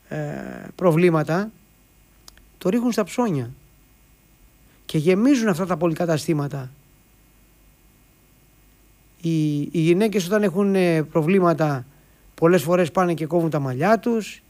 προβλήματα, το ρίχνουν στα ψώνια και γεμίζουν αυτά τα πολυκαταστήματα. Οι γυναίκες όταν έχουν προβλήματα πολλές φορές πάνε και κόβουν τα μαλλιά τους,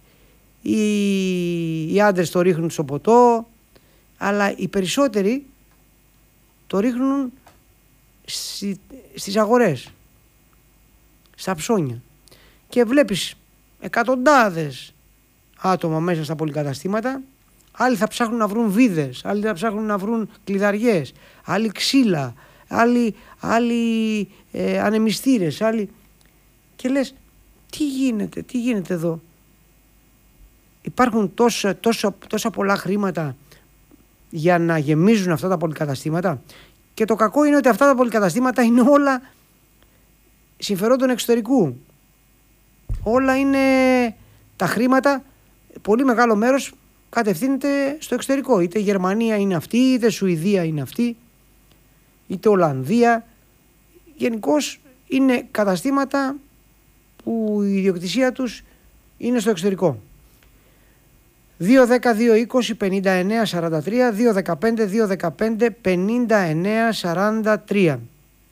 οι άντρες το ρίχνουν στο ποτό, αλλά οι περισσότεροι το ρίχνουν στις αγορές, στα ψώνια, και βλέπεις εκατοντάδες άτομα μέσα στα πολυκαταστήματα. Άλλοι θα ψάχνουν να βρουν βίδες, άλλοι θα ψάχνουν να βρουν κλειδαριές, άλλοι ξύλα, άλλοι ανεμιστήρες, άλλοι... Και λες, τι γίνεται εδώ? Υπάρχουν τόσα πολλά χρήματα για να γεμίζουν αυτά τα πολυκαταστήματα, και το κακό είναι ότι αυτά τα πολυκαταστήματα είναι όλα συμφερόντων εξωτερικού. Όλα είναι τα χρήματα, πολύ μεγάλο μέρος κατευθύνεται στο εξωτερικό. Είτε Γερμανία είναι αυτή, είτε Σουηδία είναι αυτή, είτε Ολλανδία. Γενικώς είναι καταστήματα που η ιδιοκτησία τους είναι στο εξωτερικό. 2-10-2-20-59-43, 2-15-2-15-59-43.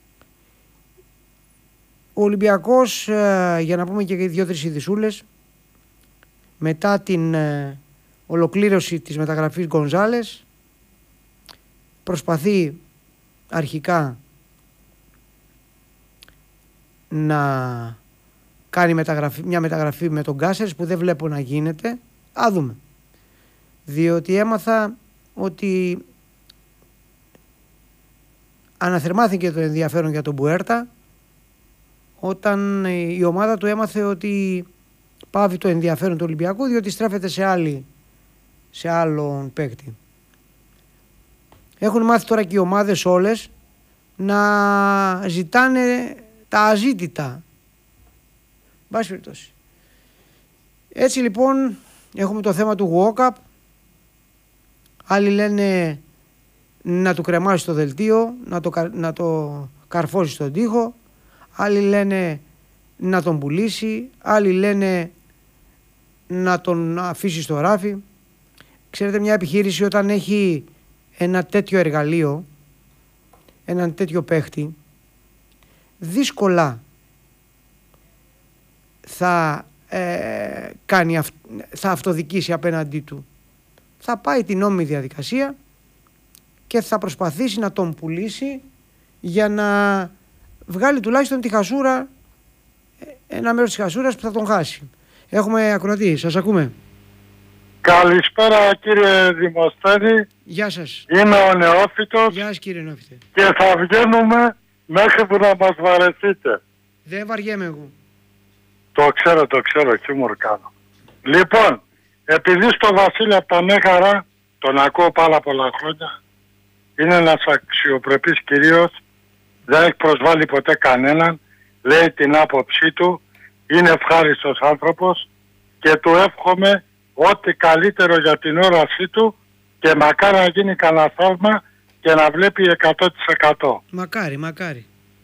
Ο Ολυμπιακός, για να πούμε και 2-3 ειδισούλες, μετά την ολοκλήρωση της μεταγραφής Γκονζάλες, προσπαθεί αρχικά να κάνει μια μεταγραφή με τον Κάσερς, που δεν βλέπω να γίνεται. Α, δούμε. Διότι έμαθα ότι αναθερμάθηκε το ενδιαφέρον για τον Μπουέρτα όταν η ομάδα του έμαθε ότι πάβει το ενδιαφέρον του Ολυμπιακού, διότι στρέφεται σε άλλον παίκτη. Έχουν μάθει τώρα και οι ομάδες όλες να ζητάνε τα αζήτητα. Μπας περιπτώσει. Έτσι λοιπόν έχουμε το θέμα του Walkup. Άλλοι λένε να του κρεμάσει το δελτίο, να το καρφώσει στον τοίχο. Άλλοι λένε να τον πουλήσει. Άλλοι λένε να τον αφήσει στο ράφι. Ξέρετε, μια επιχείρηση όταν έχει ένα τέτοιο εργαλείο, έναν τέτοιο παίχτη, δύσκολα θα αυτοδικήσει απέναντί του. Θα πάει την νόμιμη διαδικασία και θα προσπαθήσει να τον πουλήσει για να βγάλει τουλάχιστον τη χασούρα, ένα μέρος της χασούρας που θα τον χάσει. Έχουμε ακροατή, σας ακούμε. Καλησπέρα κύριε Δημοσθένη. Γεια σας. Είμαι ο Νεόφυτος. Γεια σας κύριε Νεόφυτε. Και θα βγαίνουμε μέχρι που να μας βαρεθείτε. Δεν βαριέμαι εγώ. Το ξέρω, χιούμορ κάνω. Λοιπόν, επειδή στο Βασίλη από τα Μέγαρα, τον ακούω πάρα πολλά χρόνια, είναι ένας αξιοπρεπής κυρίος, δεν έχει προσβάλει ποτέ κανέναν, λέει την άποψή του, είναι ευχάριστος άνθρωπος και του εύχομαι ό,τι καλύτερο για την όρασή του και μακάρι να γίνει κανένα θαύμα και να βλέπει 100%. Μακάρι.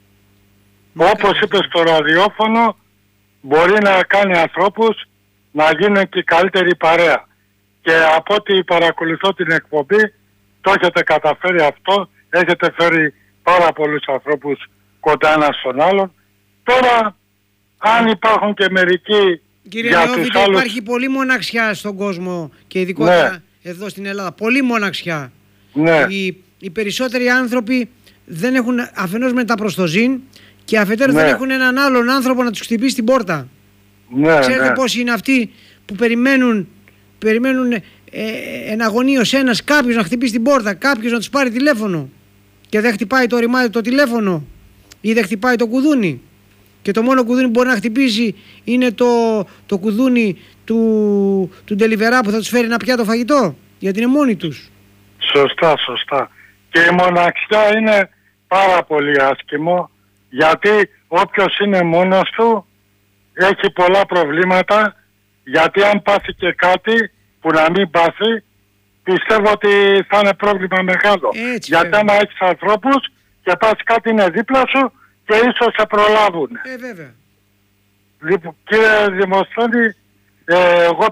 Όπως είπε στο ραδιόφωνο, μπορεί να κάνει ανθρώπους να γίνουν και καλύτερη παρέα. Και από ό,τι παρακολουθώ την εκπομπή, το έχετε καταφέρει αυτό, έχετε φέρει πάρα πολλούς ανθρώπους κοντά ένας στον άλλον. Τώρα, αν υπάρχουν και μερικοί... Κύριε Νεόφυτε, άλλους... υπάρχει πολύ μοναξιά στον κόσμο και ειδικότερα εδώ στην Ελλάδα. Πολύ μοναξιά. Ναι. Οι περισσότεροι άνθρωποι δεν έχουν αφενός μεταπροστοζήν και αφετέρου δεν έχουν έναν άλλον άνθρωπο να τους χτυπήσει την πόρτα. Ξέρετε πώς είναι αυτοί που περιμένουν εναγωνίως κάποιος να χτυπήσει την πόρτα, κάποιος να τους πάρει τηλέφωνο και δεν χτυπάει το ρημάδι το τηλέφωνο ή δεν χτυπάει το κουδούνι. Και το μόνο κουδούνι που μπορεί να χτυπήσει είναι το κουδούνι του ντελιβερά που θα τους φέρει ένα πιάτο φαγητό, γιατί είναι μόνοι τους. Σωστά. Και η μοναξιά είναι πάρα πολύ άσχημο, γιατί όποιος είναι μόνος του έχει πολλά προβλήματα, γιατί αν πάθει και κάτι που να μην πάθει, πιστεύω ότι θα είναι πρόβλημα μεγάλο. Έτσι, γιατί άμα έχεις ανθρώπους και πάθει κάτι είναι δίπλα σου και ίσως σε προλάβουν. Βέβαια. Λοιπόν, κύριε Δημοσθένη, εγώ